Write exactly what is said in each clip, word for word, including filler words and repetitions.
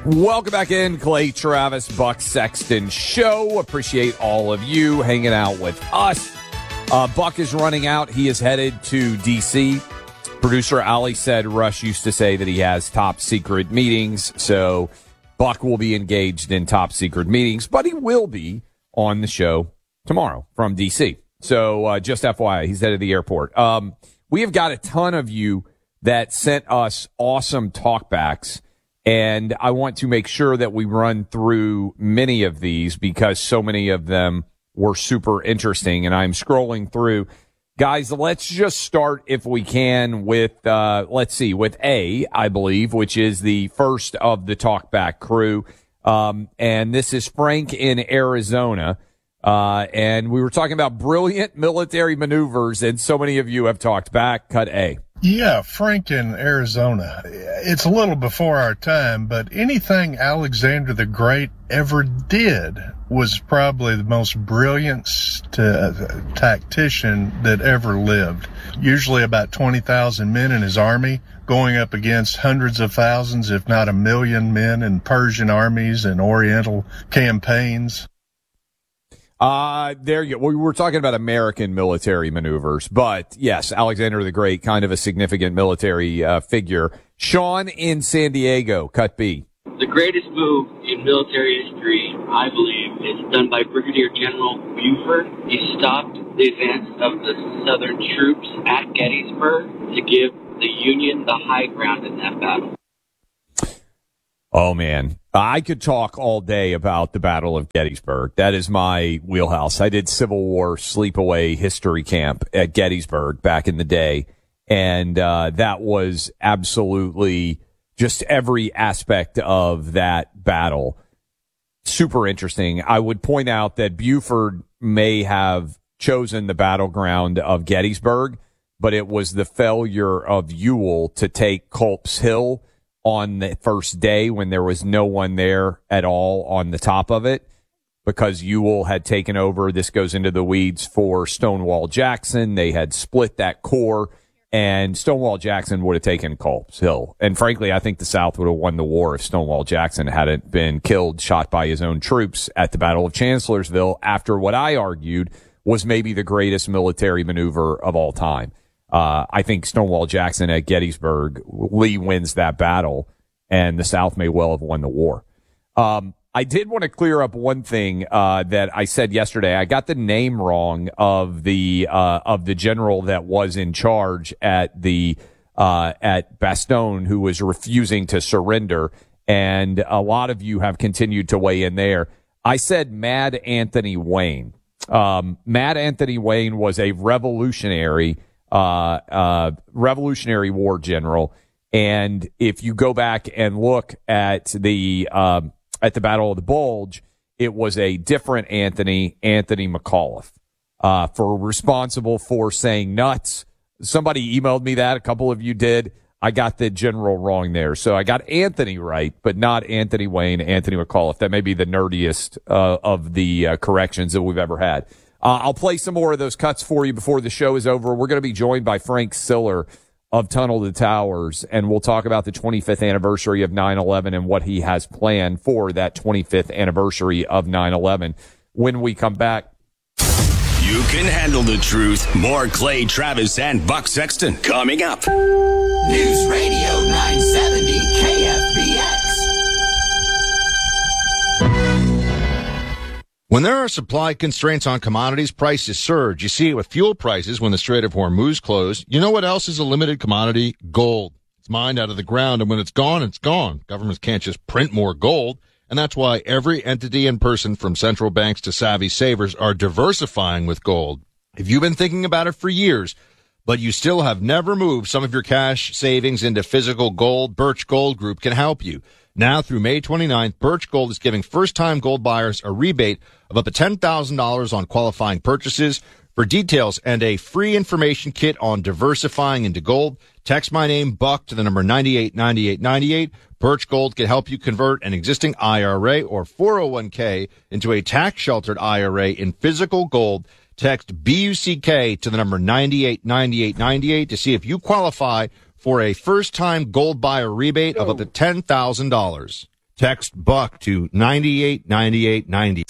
Welcome back in, Clay Travis, Buck Sexton Show. Appreciate all of you hanging out with us. Uh, Buck is running out. He is headed to D C. Producer Ali said Rush used to say that he has top secret meetings, so Buck will be engaged in top secret meetings, but he will be on the show tomorrow from D C. So uh, just F Y I, he's headed to the airport. Um, we have got a ton of you that sent us awesome talkbacks. And I want to make sure that we run through many of these because so many of them were super interesting. And I'm scrolling through. Guys, let's just start, if we can, with, uh, let's see, with A, I believe, which is the first of the talkback crew. Um, and this is Frank in Arizona. Uh, and we were talking about brilliant military maneuvers, and so many of you have talked back. Cut A. Yeah, Frank in Arizona. It's a little before our time, but anything Alexander the Great ever did was probably the most brilliant uh, tactician that ever lived. Usually about twenty thousand men in his army, going up against hundreds of thousands, if not a million men in Persian armies and Oriental campaigns. Uh, there you go. We were talking about American military maneuvers, but yes, Alexander the Great, kind of a significant military uh, figure. Sean in San Diego, cut B. The greatest move in military history, I believe, is done by Brigadier General Buford. He stopped the advance of the Southern troops at Gettysburg to give the Union the high ground in that battle. Oh, man. I could talk all day about the Battle of Gettysburg. That is my wheelhouse. I did Civil War sleepaway history camp at Gettysburg back in the day, and uh, that was absolutely just every aspect of that battle. Super interesting. I would point out that Buford may have chosen the battleground of Gettysburg, but it was the failure of Ewell to take Culp's Hill on the first day when there was no one there at all on the top of it, because Ewell had taken over. This goes into the weeds for Stonewall Jackson. They had split that corps, and Stonewall Jackson would have taken Culp's Hill. And frankly, I think the South would have won the war if Stonewall Jackson hadn't been killed, shot by his own troops at the Battle of Chancellorsville after what I argued was maybe the greatest military maneuver of all time. Uh, I think Stonewall Jackson at Gettysburg, Lee wins that battle, and the South may well have won the war. Um, I did want to clear up one thing uh, that I said yesterday. I got the name wrong of the uh, of the general that was in charge at the uh, at Bastogne, who was refusing to surrender, and a lot of you have continued to weigh in there. I said Mad Anthony Wayne. Um, Mad Anthony Wayne was a revolutionary. Uh, uh, Revolutionary War general. And if you go back and look at the, um, at the Battle of the Bulge, it was a different Anthony, Anthony McAuliffe, uh, for responsible for saying nuts. Somebody emailed me that. A couple of you did. I got the general wrong there. So I got Anthony right, but not Anthony Wayne, Anthony McAuliffe. That may be the nerdiest, uh, of the, uh, corrections that we've ever had. Uh, I'll play some more of those cuts for you before the show is over. We're going to be joined by Frank Siller of Tunnel to Towers, and we'll talk about the twenty-fifth anniversary of nine eleven and what he has planned for that twenty-fifth anniversary of nine eleven when we come back. You can handle the truth. More Clay Travis and Buck Sexton coming up. News Radio nine seventy K F B X. When there are supply constraints on commodities, prices surge. You see it with fuel prices when the Strait of Hormuz closed. You know what else is a limited commodity? Gold. It's mined out of the ground, and when it's gone, it's gone. Governments can't just print more gold, and that's why every entity and person from central banks to savvy savers are diversifying with gold. If you've been thinking about it for years, but you still have never moved some of your cash savings into physical gold, Birch Gold Group can help you. Now through May twenty-ninth, Birch Gold is giving first-time gold buyers a rebate of up to ten thousand dollars on qualifying purchases. For details and a free information kit on diversifying into gold, text my name, Buck, to the number nine eight nine eight nine eight. Birch Gold can help you convert an existing I R A or four oh one k into a tax-sheltered I R A in physical gold. Text B U C K to the number nine eight nine eight nine eight to see if you qualify for a first-time gold buyer rebate of up to ten thousand dollars. Text Buck to ninety-eight ninety-eight ninety.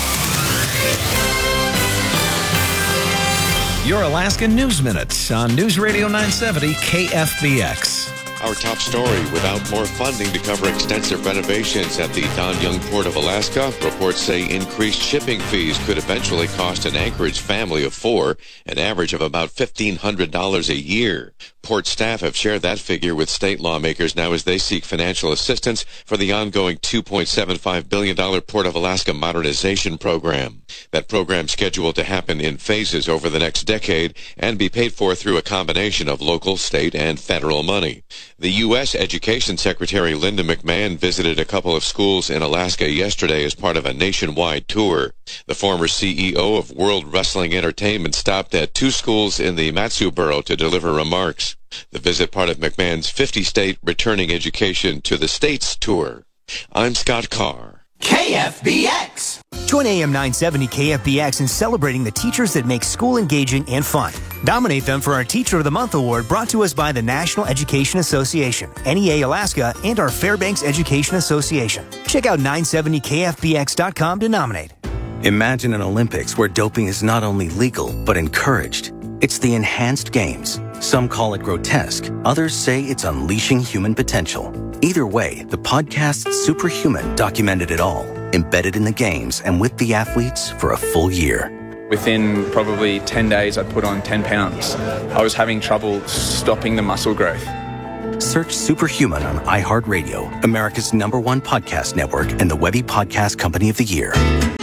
Your Alaska News Minute on News Radio nine seventy K F B X. Our top story, without more funding to cover extensive renovations at the Don Young Port of Alaska, reports say increased shipping fees could eventually cost an Anchorage family of four an average of about fifteen hundred dollars a year. Port staff have shared that figure with state lawmakers now as they seek financial assistance for the ongoing two point seven five billion dollars Port of Alaska modernization program. That program scheduled to happen in phases over the next decade and be paid for through a combination of local, state, and federal money. The U S Education Secretary Linda McMahon visited a couple of schools in Alaska yesterday as part of a nationwide tour. The former C E O of World Wrestling Entertainment stopped at two schools in the Matsu Borough to deliver remarks. The visit part of McMahon's fifty-state Returning Education to the States tour. I'm Scott Carr. K F B X. Join A M nine seventy K F B X in celebrating the teachers that make school engaging and fun. Nominate them for our Teacher of the Month award brought to us by the National Education Association, N E A Alaska, and our Fairbanks Education Association. Check out nine seventy K F B X dot com to nominate. Imagine an Olympics where doping is not only legal, but encouraged. It's the Enhanced Games. Some call it grotesque. Others say it's unleashing human potential. Either way, the podcast Superhuman documented it all, embedded in the games and with the athletes for a full year. Within probably ten days, I'd put on ten pounds. I was having trouble stopping the muscle growth. Search Superhuman on iHeartRadio, America's number one podcast network and the Webby Podcast Company of the Year.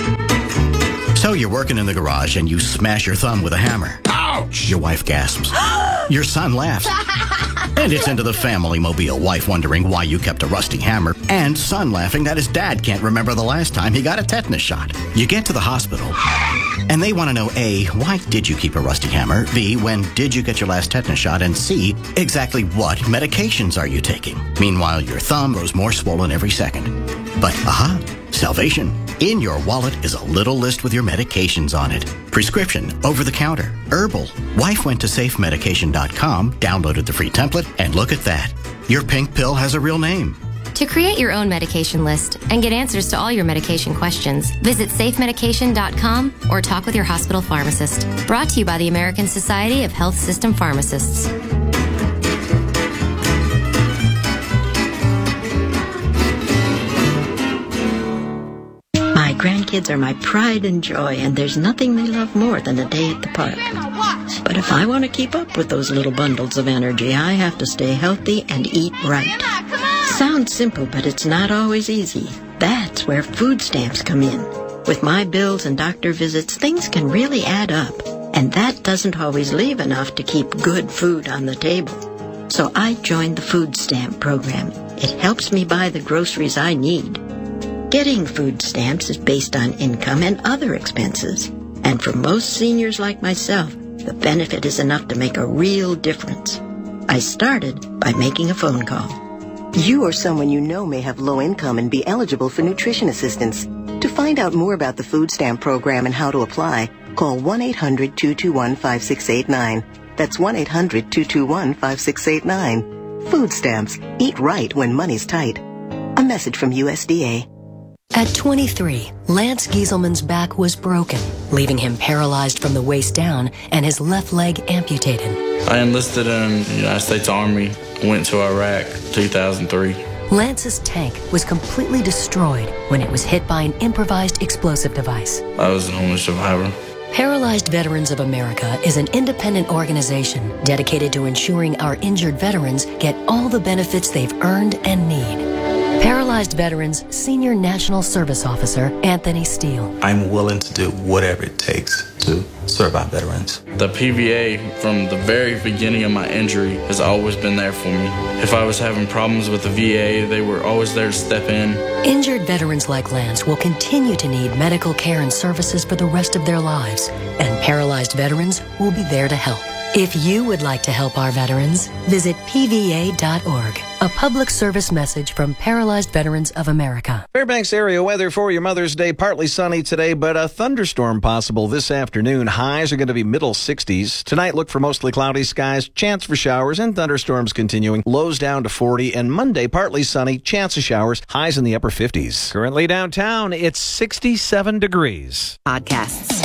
So you're working in the garage and you smash your thumb with a hammer. Ouch! Your wife gasps. Your son laughs. And it's into the family mobile. Wife wondering why you kept a rusty hammer. And son laughing that his dad can't remember the last time he got a tetanus shot. You get to the hospital and they want to know A, why did you keep a rusty hammer? B, when did you get your last tetanus shot? And C, exactly what medications are you taking? Meanwhile, your thumb grows more swollen every second. But aha, salvation. In your wallet is a little list with your medications on it. Prescription, over-the-counter, herbal. Wife went to safe medication dot com, downloaded the free template, and look at that. Your pink pill has a real name. To create your own medication list and get answers to all your medication questions, visit safe medication dot com or talk with your hospital pharmacist. Brought to you by the American Society of Health System Pharmacists. My grandkids are my pride and joy, and there's nothing they love more than a day at the park. But if I want to keep up with those little bundles of energy, I have to stay healthy and eat right. Sounds simple, but it's not always easy. That's where food stamps come in. With my bills and doctor visits, things can really add up, and that doesn't always leave enough to keep good food on the table. So I joined the food stamp program. It helps me buy the groceries I need. Getting food stamps is based on income and other expenses. And for most seniors like myself, the benefit is enough to make a real difference. I started by making a phone call. You or someone you know may have low income and be eligible for nutrition assistance. To find out more about the food stamp program and how to apply, call one eight hundred two two one five six eight nine. That's one eight hundred two two one five six eight nine. Food stamps. Eat right when money's tight. A message from U S D A. At twenty-three, Lance Gieselman's back was broken, leaving him paralyzed from the waist down and his left leg amputated. I enlisted in the United States Army, went to Iraq two thousand three. Lance's tank was completely destroyed when it was hit by an improvised explosive device. I was an only survivor. Paralyzed Veterans of America is an independent organization dedicated to ensuring our injured veterans get all the benefits they've earned and need. Paralyzed Veterans Senior National Service Officer Anthony Steele. I'm willing to do whatever it takes to serve our veterans. The P V A, from the very beginning of my injury, has always been there for me. If I was having problems with the V A, they were always there to step in. Injured veterans like Lance will continue to need medical care and services for the rest of their lives, and paralyzed veterans will be there to help. If you would like to help our veterans, visit P V A dot org. A public service message from Paralyzed Veterans of America. Fairbanks area weather for your Mother's Day. Partly sunny today, but a thunderstorm possible this afternoon. Highs are going to be middle sixties. Tonight, look for mostly cloudy skies, chance for showers and thunderstorms continuing. Lows down to forty. And Monday, partly sunny, chance of showers, highs in the upper fifties. Currently downtown, it's sixty-seven degrees. Podcasts.